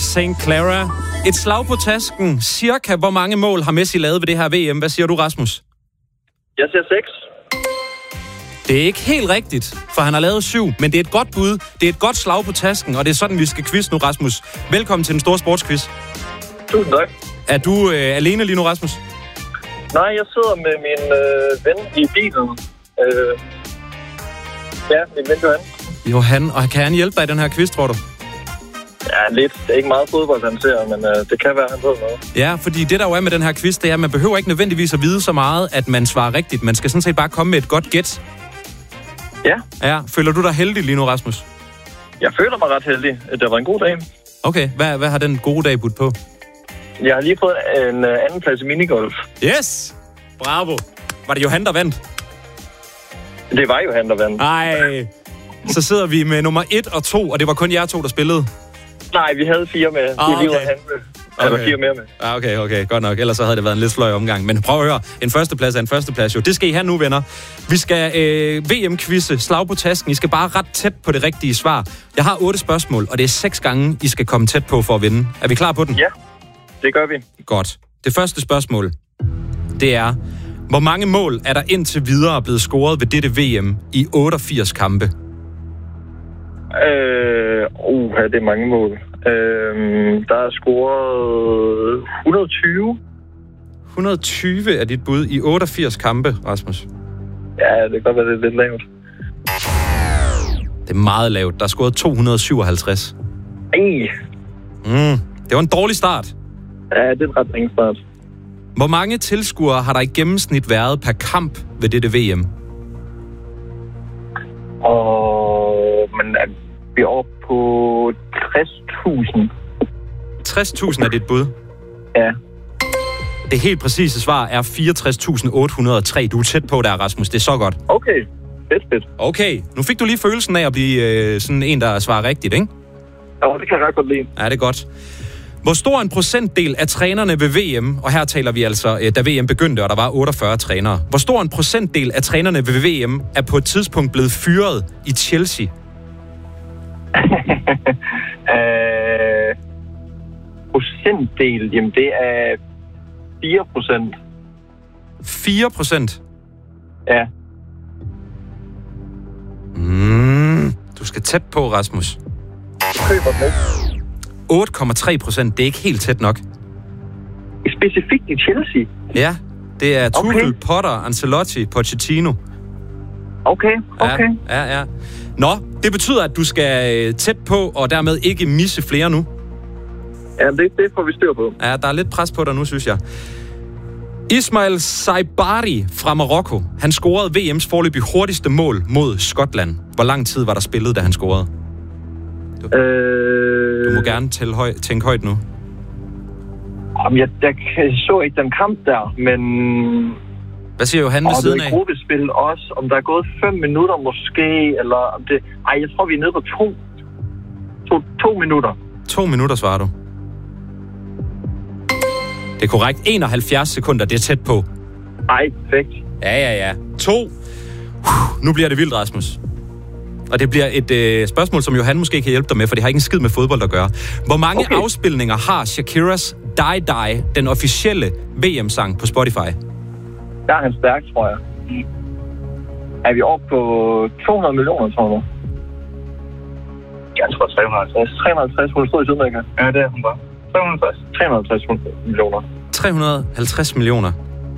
St. Clara. Et slag på tasken. Cirka hvor mange mål har Messi lavet ved det her VM? Hvad siger du, Rasmus? Jeg siger 6. Det er ikke helt rigtigt, for han har lavet 7, men det er et godt bud. Det er et godt slag på tasken, og det er sådan, vi skal quiz nu, Rasmus. Velkommen til den store sportsquiz. Tusind tak. Er du alene lige nu, Rasmus? Nej, jeg sidder med min ven i bilen. Ja, min ven Johan. Johan, og kan han hjælpe dig i den her quiz, tror du? Ja, lidt. Det er ikke meget fodbold, han ser, men det kan være, han ved noget. Ja, fordi det, der jo er med den her quiz, det er, at man behøver ikke nødvendigvis at vide så meget, at man svarer rigtigt. Man skal sådan set bare komme med et godt gæt. Ja. Ja, føler du dig heldig lige nu, Rasmus? Jeg føler mig ret heldig. Det var en god dag. Okay, hvad har den gode dag budt på? Jeg har lige fået en anden plads i minigolf. Yes! Bravo! Var det Johan, der vandt? Det var jo han, der vandt. Nej. Så sidder vi med nummer 1 og 2, og det var kun jer to, der spillede. Nej, vi havde 4 med. Der var 4 mere med. Okay, godt nok. Ellers så havde det været en lidt sløj omgang. Men prøv at høre, en førsteplads er en førsteplads jo. Det skal I have nu, venner. Vi skal VM-quizze, slag på tasken. I skal bare ret tæt på det rigtige svar. Jeg har 8 spørgsmål, og det er 6 gange, I skal komme tæt på for at vinde. Er vi klar på den? Ja, det gør vi. Godt. Det første spørgsmål, det er, hvor mange mål er der indtil videre blevet scoret ved dette VM i 88 kampe? Det er mange mål. Der er scoret 120. 120 er dit bud i 88 kampe, Rasmus. Ja, det kan godt være, det er lidt lavt. Det er meget lavt. Der er scoret 257. Det var en dårlig start. Ja, det er en ret ringe start. Hvor mange tilskuere har der i gennemsnit været per kamp ved dette VM? Men er vi oppe på 60.000? 60.000 er dit bud? Ja. Det helt præcise svar er 64.803. Du er tæt på der, Rasmus. Det er så godt. Okay. Fedt. Okay, nu fik du lige følelsen af at blive sådan en, der svarer rigtigt, ikke? Ja, det kan jeg ret godt lide. Ja, det er godt. Hvor stor en procentdel af trænerne ved VM, og her taler vi altså, da VM begyndte, og der var 48 trænere. Hvor stor en procentdel af trænerne ved VM er på et tidspunkt blevet fyret i Chelsea? Procentdel, jamen det er 4%. 4%? Ja. Du skal tæt på, Rasmus. Køber med. 8,3%. Det er ikke helt tæt nok. Specifikt i Chelsea? Ja, det er Tuchel, Potter, Ancelotti, Pochettino. Okay. Ja. Nå, det betyder, at du skal tæt på, og dermed ikke misse flere nu. Ja, det får vi styr på. Ja, der er lidt pres på dig nu, synes jeg. Ismail Saibari fra Marokko, han scorede VM's foreløbig hurtigste mål mod Skotland. Hvor lang tid var der spillet, da han scorede? Du må gerne tænke højt nu. Jeg så ikke den kamp der, men... Hvad siger Johan ved siden af? Det er gruppespil også. Om der er gået 5 minutter måske, eller om det... jeg tror, vi er nede på 2 minutter. 2 minutter, svarer du. Det er korrekt. 71 sekunder, det er tæt på. Perfekt. Ja. 2. Nu bliver det vildt, Rasmus. Og det bliver et spørgsmål, som Johan måske kan hjælpe dig med, for det har ikke en skid med fodbold at gøre. Hvor mange afspilninger har Shakiras Die Die, den officielle VM-sang på Spotify? Der er han stærk, tror jeg. Er vi oppe på 200 millioner, tror du? Jeg tror 350. 350, hun stod i Sydamerika. Ja, det er hun bare. 350 millioner. 350 millioner.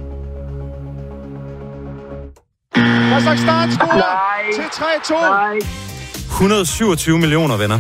Kazakhstan scorer til 3-2. 127 millioner, venner.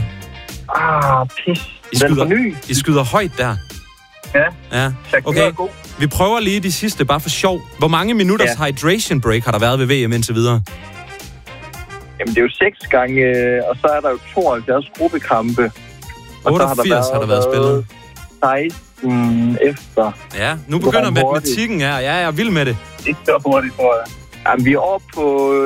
Pis. I skyder højt der. Ja. Okay. Vi prøver lige de sidste, bare for sjov. Hvor mange minutters hydration break har der været ved VM indtil videre? Jamen, det er jo 6 gange, og så er der jo 72 gruppekampe. 88 har der været spillet. 16 efter. Ja, nu begynder matematikken her. Ja, jeg er vild med det. Ikke så hurtigt, tror jeg. Jamen, vi er oppe på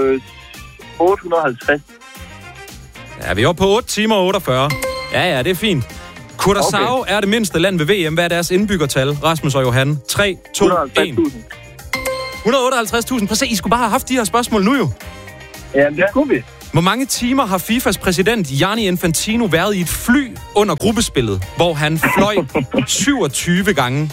850. Ja, vi er oppe på 8 timer og 48. Ja, det er fint. Curaçao er det mindste land ved VM. Hvad er deres indbyggertal? Rasmus og Johan. 3, 2, 1. 158.000. Prøv at se, I skulle bare have haft de her spørgsmål nu jo. Ja, det skulle vi. Hvor mange timer har FIFAs præsident Gianni Infantino været i et fly under gruppespillet, hvor han fløj 27 gange?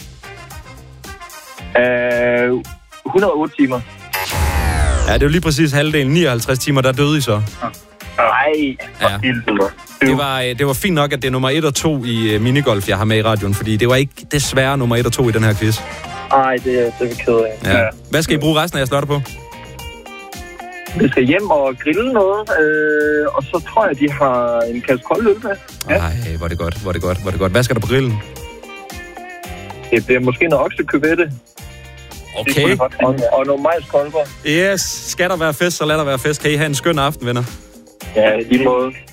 108 timer. Ja, det er jo lige præcis halvdelen. 59 timer, der døde I så. Nej, ja. Det var fint nok, at det er nummer 1 og 2 i minigolf, jeg har med i radioen, fordi det var ikke desværre nummer 1 og 2 i den her quiz. Nej, det er vi ked af. Ja. Hvad skal I bruge resten af jeres lørdag på? Vi skal hjem og grille noget, og så tror jeg, de har en kasse kold øl med. Ja. Ej, hvor er det godt. Hvad skal der på grillen? Det bliver måske noget oksekøbette. Okay. Og nogle majskolber. Yes. Skal der være fest, så lad der være fest. Kan I have en skøn aften, venner? Ja, i måde.